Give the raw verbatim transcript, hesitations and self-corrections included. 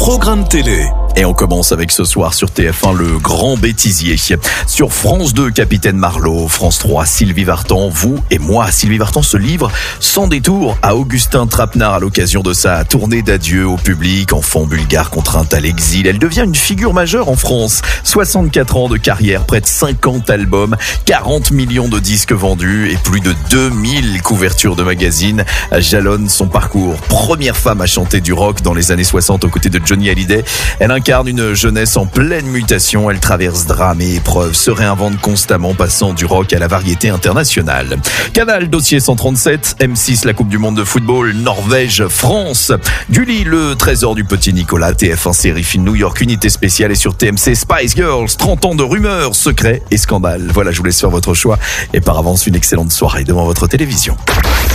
programme télé. Et on commence avec ce soir sur T F un le grand bêtisier. Sur France deux, Capitaine Marlowe. France trois, Sylvie Vartan. Vous et moi, Sylvie Vartan se livre sans détour à Augustin Trapenard à l'occasion de sa tournée d'adieu au public. Enfant bulgare contrainte à l'exil, elle devient une figure majeure en France. soixante-quatre ans de carrière, près de cinquante albums, quarante millions de disques vendus et plus de deux mille couvertures de magazines jalonnent son parcours. Première femme à chanter du rock dans les années soixante aux côtés de Johnny Hallyday. Elle incarne une jeunesse en pleine mutation. Elle traverse drames et épreuves, se réinvente constamment, passant du rock à la variété internationale. Canal, dossier cent trente-sept, M six, la Coupe du Monde de football, Norvège, France. Gulli, le trésor du petit Nicolas, T F un série film New York, unité spéciale, et sur T M C, Spice Girls, trente ans de rumeurs, secrets et scandales. Voilà, je vous laisse faire votre choix et par avance une excellente soirée devant votre télévision.